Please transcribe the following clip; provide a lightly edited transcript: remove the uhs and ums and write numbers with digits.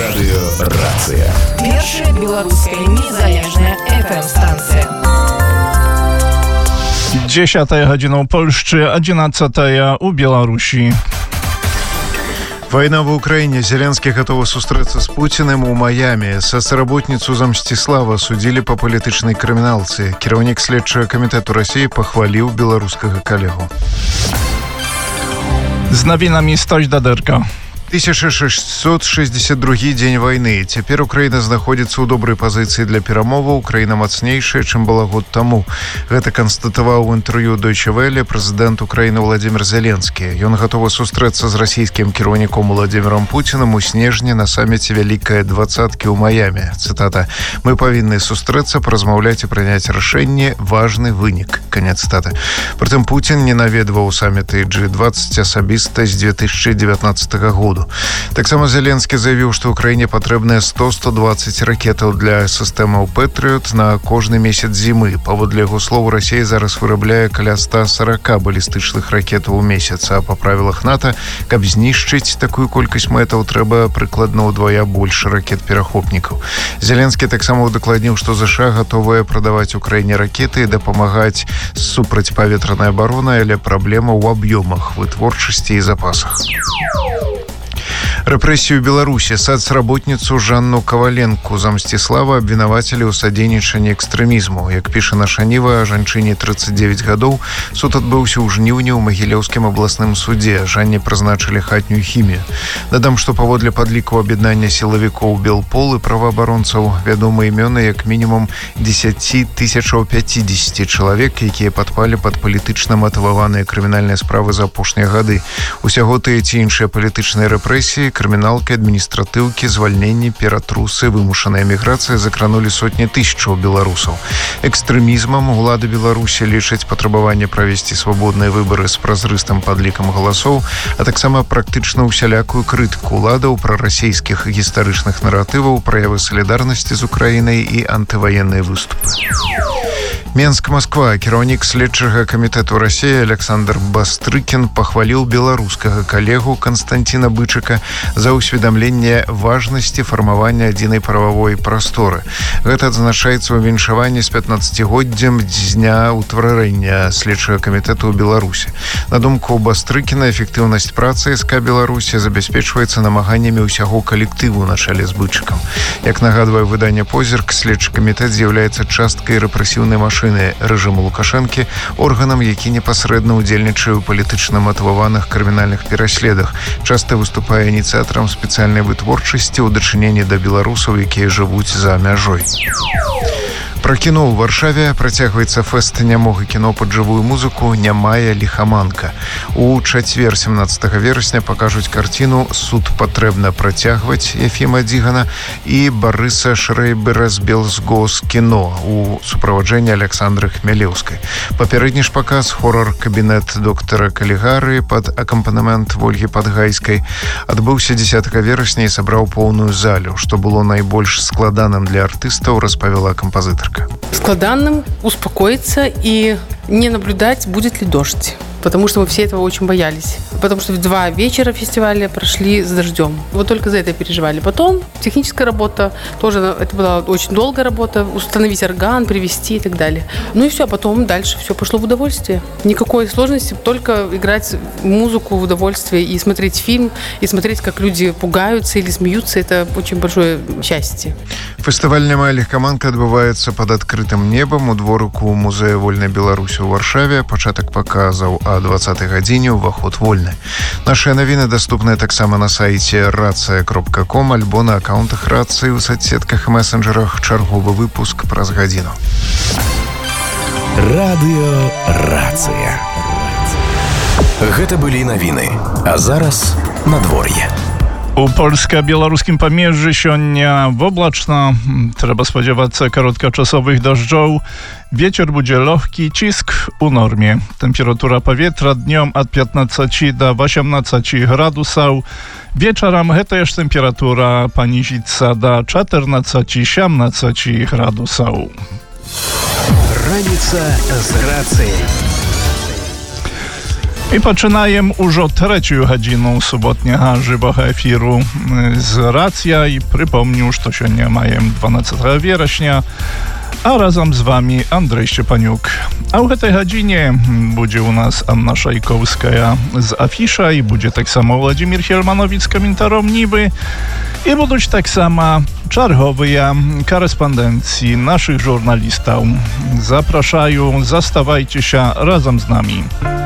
Радыёрацыя. Першая беларуская незалежная FM-станція. 10 godzina w Polsce, 11 u Białorusi. Война в Украине. Зеленский готов сустрэцца с Путиным у Майами. Соцработницу Замстислава судили по палітычнай крыміналцы. Кіраўнік следчага камітэту России похвалил беларускага коллегу. Z nowinami Stoś Daderka. 1662 дзень войны. Цяпер Украіна знаходзіцца ў добрай пазіцыі для перамоваў. Украіна мацнейшая, чым была год таму. Гэта канстатаваў у інтэрв'ю Deutsche Welle прэзідэнт Украіны Владимир Зеленскі. Ён гатовы сустрэцца з расійскім кіраўніком Владимиром Путиным у снежні на саміце Вялікай двадцаткі ў Майами. Цытата: «Мы павінны сустрэцца, паразмаўляць і прыняць рашэнне. Важны вынік». Канец цытаты. Прытым Путин не наведваў саміты G20 асабіста з 2019 года. Таксама Зеленскі заявіў, што Украіне патрэбныя 100-120 ракетаў для сістэмаў Пэтрыот на кожны месяц зімы. Паводле яго слоў, Расія зараз вырабляе каля 140 балістычных ракетаў у месяц, а па правілах НАТО, каб знішчыць такую колькасць мэтаў, трэба прыкладна ўдвая больш ракет-перахопнікаў. Зеленскі таксама удакладніў, што ЗША гатовыя прадаваць Украіне ракеты і дапамагаць супрацьпаветранай абаронай, але праблема ў аб'ёмах, вытворчасці і запасах. Рэпрэсію Беларусі. Соцработніцу Жанну Каваленку Замстислава абвінавацілі ў садзейнічанні экстрэмізму. Як піша наша Ніва, жанчыне 39 гадоў, суд адбыўся ў жніўні ў Магілёўскім абласным судзе. Жанне прызначылі хатнюю хімію. Дадам, што паводле падліку аб'яднання сілавікоў Белпол і праваабаронцаў вядомы імёны як мінімум 10 050 чалавек, якія падпалі пад палітычна матываваныя крымінальныя справы за апошнія гады. Усяго тыя ці іншыя палітычныя рэпрэсіі, крыміналкі, адміністратыўкі, звальненні, ператрусы, вымушаная міграцыя закранулі сотні тысячаў беларусаў. Экстрэмізмам улады Беларусі лічаць патрабаванне правесці свабодныя выбары з празрыстым падлікам галасоў, а таксама практычна усялякую крытыку уладаў прарасійскіх гістарычных наратываў, праявы салідарнасці з Украінай і антываенныя выступы. Менск-Москва. Кіраўнік следчага камітэту России Александр Бастрыкін пахваліў беларускага калегу Константина Бычыка за ўсведамленне важнасці фармавання адзінай прававой прасторы. Гэта адзначаецца ў віншаванні з 15-годдзям з дня ўтварэння следчага камітэту ў Беларусі. На думку Бастрыкіна, эфектыўнасць працы СК Беларусі забяспечваецца намаганнямі ўсяго калектыву на чале з Бычыкам. Як нагадвае выданне «Позірк», следчы камітэт з'яўляецца часткай рэпрэсіўнай машыны рэжыму Лукашэнкі, органам, які непасрэдна ўдзельнічае ў палітычна матываваных крымінальных пераследах, часта выступае ініцыятарам спецыяльнай вытворчасці ў дачыненні да беларусаў, якія жывуць за мяжой. Пра кіно ў Варшаве працягваецца фэст нямога кіно пад жывую музыку «Нямая ліхаманка». У чацвер 17 верасня пакажуць карціну «Суд патрэбна працягваць» Ефіма Дзігана і Барыса Шрэйбера з Белзгос кіно у суправаджэнні Александры Хмялеўскай. Папярэдні ж паказ хорар-кабінет доктара Калігары пад акампанемент Вольгі Падгайскай адбыўся 10 верасня і сабраў поўную залю. Што было найбольш складаным для артыстаў, распавяла кампазітарка. Складанным успокоиться и не наблюдать, будет ли дождь. Потому что мы все этого очень боялись. Потому что 2 вечера фестиваля прошли с дождем. Вот только за это переживали. Потом техническая работа, тоже это была очень долгая работа. Установить орган, привести и так далее. Ну и все, потом дальше все пошло в удовольствие. Никакой сложности, только играть музыку в удовольствие и смотреть фильм, и смотреть, как люди пугаются или смеются. Это очень большое счастье. Фестываль «Нямая ліхаманка» адбываецца пад адкрытым небам у дворыку музея вольнай Беларусі ў Варшаве. Пачатак паказаў о 20 гадзіне, уваход вольны. Нашыя навіны даступныя таксама на сайце racja.com альбо на аккаунтах Рацыі ў соцсетках і месенджерах. Чарговы выпуск праз гадзіну. Радыёрацыя. Гэта былі навіны. А зараз надвор'е. У польска-беларускім памежжы сёння воблачна, трэба спадзявацца кароткачасовых дажджоў. Вецер будзе лёгкі, ціск у норме. Тэмпература паветра днём ад 15 до 18 градусаў. Вечарам гэтая ж тэмпература панізіцца да 14-17 градусаў. Раніца з Рацыяй. І починаємо уже третю годину суботнього живого ефіру з Рація. І припомню, що сьогодні маємо 12 вересня, a razem z wami Andrzej Szczepaniuk. A w tej godzinie będzie u nas Anna Szajkowska z Afisza i będzie tak samo Władimir Hielmanowicz z komentarom Niby i będą tak samo czargowe korespondencji naszych żurnalistów. Zapraszają, zastawajcie się razem z nami.